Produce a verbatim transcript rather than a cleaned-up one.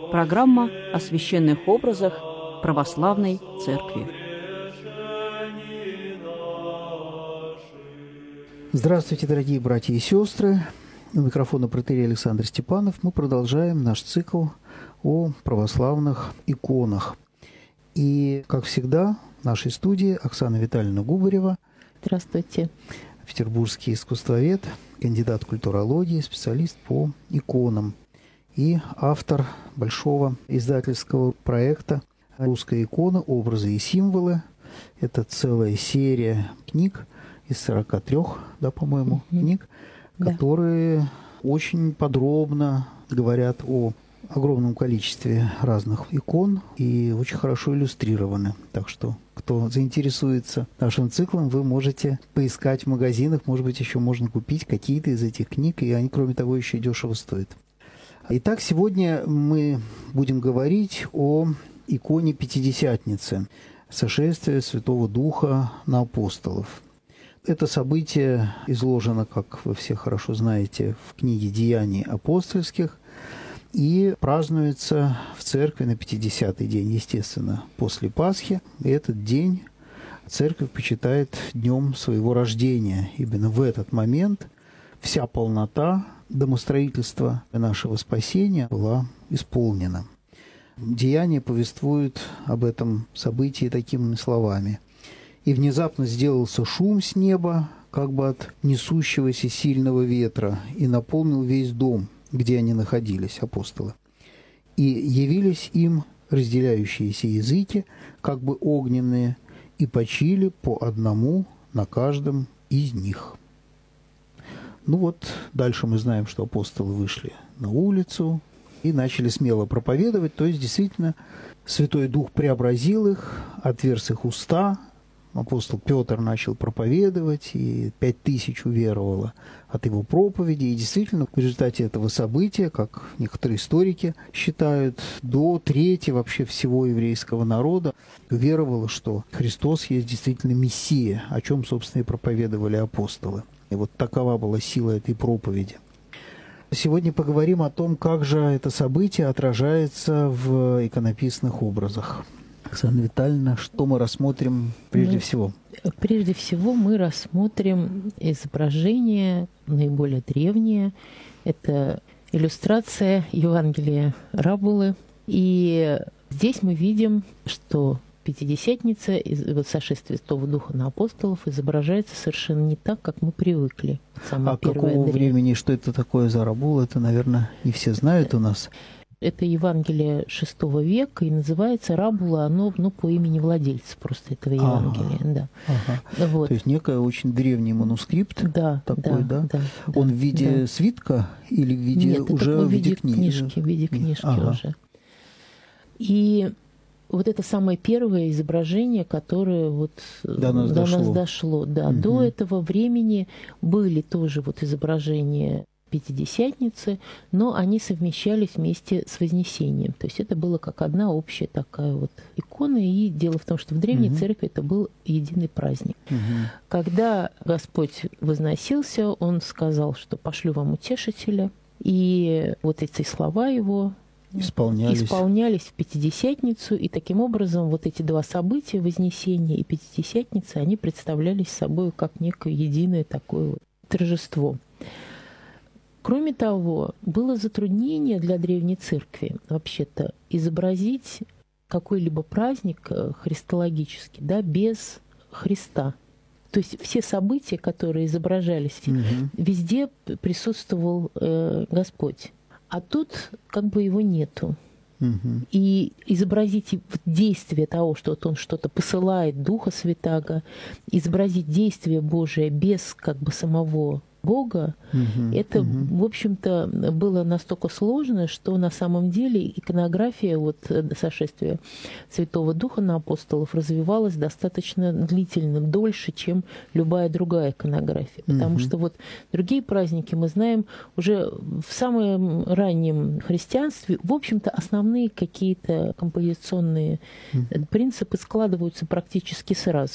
Программа о священных образах православной церкви. Здравствуйте, дорогие братья и сестры. У микрофона протоиерей Александр Степанов. Мы продолжаем наш цикл о православных иконах. И, как всегда, в нашей студии Оксана Витальевна Губарева. Здравствуйте. Петербургский искусствовед, кандидат культурологии, специалист по иконам и автор большого издательского проекта «Русская икона. Образы и символы». Это целая серия книг из сорока трёх, да, по-моему, mm-hmm. книг, да. которые очень подробно говорят о огромном количестве разных икон и очень хорошо иллюстрированы. Так что, кто заинтересуется нашим циклом, вы можете поискать в магазинах, может быть, еще можно купить какие-то из этих книг, и они, кроме того, еще и дешево стоят. Итак, сегодня мы будем говорить о иконе Пятидесятницы, сошествия Святого Духа на апостолов. Это событие изложено, как вы все хорошо знаете, в книге «Деяний апостольских», и празднуется в церкви на пятидесятый день, естественно, после Пасхи. И этот день церковь почитает днем своего рождения. Именно в этот момент вся полнота домостроительства нашего спасения была исполнена. Деяния повествуют об этом событии такими словами. «И внезапно сделался шум с неба, как бы от несущегося сильного ветра, и наполнил весь дом, где они находились, апостолы. И явились им разделяющиеся языки, как бы огненные, и почили по одному на каждом из них». Ну вот, дальше мы знаем, что апостолы вышли на улицу и начали смело проповедовать, то есть действительно Святой Дух преобразил их, отверз их уста. Апостол Петр начал проповедовать, и пять тысяч уверовало от его проповеди. И действительно, в результате этого события, как некоторые историки считают, до трети вообще всего еврейского народа уверовало, что Христос есть действительно Мессия, о чем, собственно, и проповедовали апостолы. И вот такова была сила этой проповеди. Сегодня поговорим о том, как же это событие отражается в иконописных образах. Оксана Витальевна, что мы рассмотрим прежде ну, всего? Прежде всего мы рассмотрим изображение наиболее древнее. Это иллюстрация Евангелия Рабулы. И здесь мы видим, что Пятидесятница, вот сошествие Святого Духа на апостолов, изображается совершенно не так, как мы привыкли. А какого древь. времени, что это такое за Рабула, это, наверное, не все знают у нас. Это Евангелие шестого века, и называется Рабула, оно ну, по имени владельца просто этого Евангелия. Ага, да. ага. Вот. То есть некий очень древний манускрипт да, такой, да? да? да Он да, в виде да. свитка или в виде Нет, уже это в виде книги? книжки, в виде книжки ага. уже. И вот это самое первое изображение, которое вот до нас до дошло. Нас дошло да. Угу. До этого времени были тоже вот изображения Пятидесятницы, но они совмещались вместе с Вознесением. То есть это было как одна общая такая вот икона. И дело в том, что в Древней угу. Церкви это был единый праздник. Угу. Когда Господь возносился, Он сказал, что пошлю вам утешителя. И вот эти слова Его Исполнялись. исполнялись в Пятидесятницу, и таким образом вот эти два события, Вознесение и Пятидесятница, они представлялись собой как некое единое такое вот торжество. Кроме того, было затруднение для Древней Церкви вообще-то изобразить какой-либо праздник христологический, да, без Христа. То есть все события, которые изображались, угу. везде присутствовал э, Господь. А тут как бы его нету. Угу. И изобразить действие того, что вот он что-то посылает, Духа Святаго, изобразить действие Божие без как бы самого Бога, угу, это, угу. в общем-то, было настолько сложно, что на самом деле иконография вот, сошествия Святого Духа на апостолов развивалась достаточно длительно, дольше, чем любая другая иконография. Потому угу. что вот другие праздники мы знаем уже в самом раннем христианстве, в общем-то, основные какие-то композиционные угу. принципы складываются практически сразу.